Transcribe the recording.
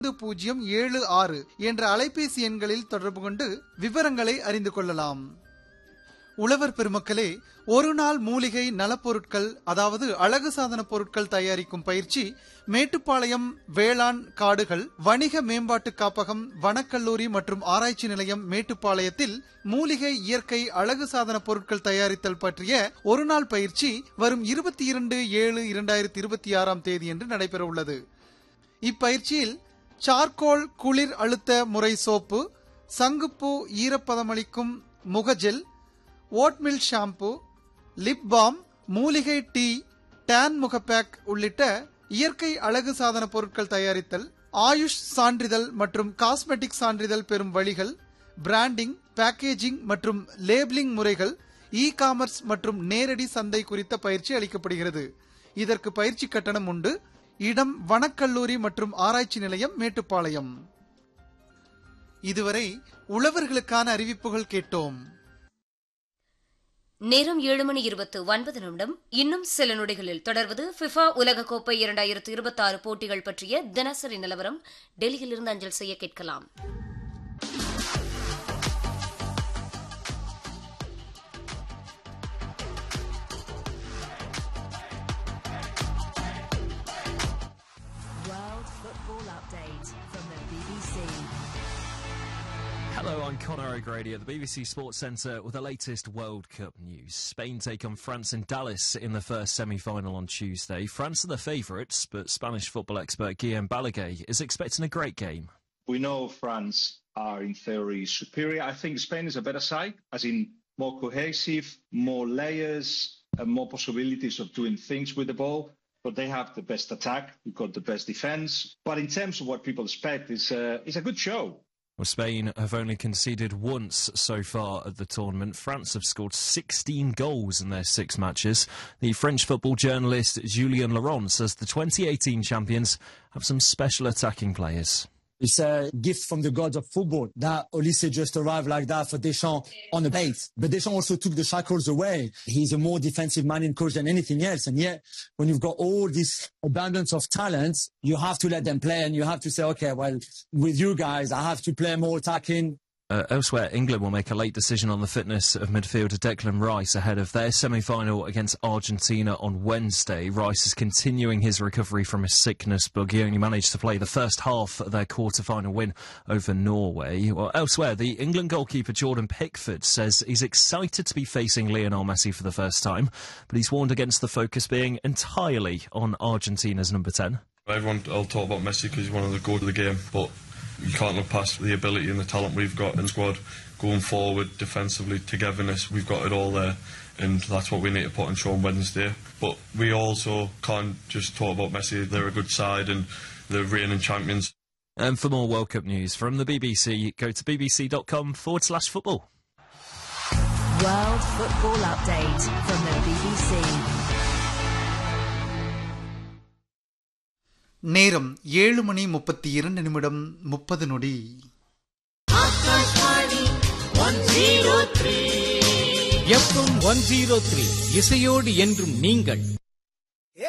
076 என்ற அலைபேசி எண்களில் தொடர்பு கொண்டு விவரங்களை அறிந்து கொள்ளலாம். உழவர் பெருமக்களே, ஒரு நாள் மூலிகை நலப்பொருட்கள் அதாவது அழகு சாதன பொருட்கள் தயாரிக்கும் பயிற்சி மேட்டுப்பாளையம் வேளாண் காடுகள் வணிக மேம்பாட்டு காப்பகம் வனக்கல்லூரி மற்றும் ஆராய்ச்சி நிலையம் மேட்டுப்பாளையத்தில் மூலிகை இயற்கை அழகு சாதன பொருட்கள் தயாரித்தல் பற்றிய ஒரு நாள் பயிற்சி வரும் 22/7/2026 தேதியன்று நடைபெற உள்ளது. இப்பயிற்சியில் சார்கோல் குளிர் அழுத்த முறை சோப்பு, சங்குப்பூ ஈரப்பதமளிக்கும் முகஜெல், ஓட்மில் ஷாம்பு, லிப் பாம், மூலிகை டீ, டேன் முகப்பேக் உள்ளிட்ட இயற்கை அழகு சாதன பொருட்கள் தயாரித்தல், ஆயுஷ் சான்றிதழ் மற்றும் காஸ்மெட்டிக் சான்றிதழ் பெறும் வழிகள், பிராண்டிங், பேக்கேஜிங் மற்றும் லேபிளிங் முறைகள், இ-காமர்ஸ் மற்றும் நேரடி சந்தை குறித்த பயிற்சி அளிக்கப்படுகிறது. இதற்கு பயிற்சி கட்டணம் உண்டு. இடம் வனக்கல்லூரி மற்றும் ஆராய்ச்சி நிலையம் மேட்டுப்பாளையம். இதுவரை உழவர்களுக்கான அறிவிப்புகள் கேட்டோம். நேரம் 7:29. இன்னும் சில நொடிகளில் தொடர்வது ஃபிஃபா உலகக்கோப்பை 2026 போட்டிகள் பற்றிய தினசரி நிலவரம் டெல்லியிலிருந்து அஞ்சல் செய்ய கேட்கலாம். Hello, I'm Conor O'Grady at the BBC Sports Centre with the latest World Cup news. Spain take on France in Dallas in the first semi-final on Tuesday. France are the favourites, but Spanish football expert Guillem Balaguer is expecting a great game. We know France are in theory superior. I think Spain is a better side, as in more cohesive, more layers, and more possibilities of doing things with the ball. But they have the best attack, we've got the best defence. But in terms of what people expect, it's a good show. Well, Spain have only conceded once so far at the tournament. France have scored 16 goals in their 6 matches. The French football journalist Julien Laurent says the 2018 champions have some special attacking players. It's a gift from the gods of football that Olise just arrived like that for Deschamps on the base. But Deschamps also took the shackles away. He's a more defensive minded coach than anything else. And yet, when you've got all this abundance of talents, you have to let them play and you have to say, okay, well, with you guys, I have to play more attacking. Elsewhere, England will make a late decision on the fitness of midfielder Declan Rice ahead of their semi-final against Argentina on Wednesday. Rice is continuing his recovery from his sickness, but he only managed to play the first half of their quarter-final win over Norway. Well, elsewhere, the England goalkeeper Jordan Pickford says he's excited to be facing Lionel Messi for the first time, but he's warned against the focus being entirely on Argentina's number 10. Everyone will talk about Messi because he's one of the goals of the game, but you can't look past the ability and the talent we've got in the squad going forward, defensively, togetherness. We've got it all there, and that's what we need to put on show on Wednesday. But we also can't just talk about Messi. They're a good side and they're reigning champions. And for more World Cup news from the BBC, go to bbc.com/football. World Football Update from the BBC. நேரம் 7:32 FM 103 இசையோடு என்றும் நீங்கள்.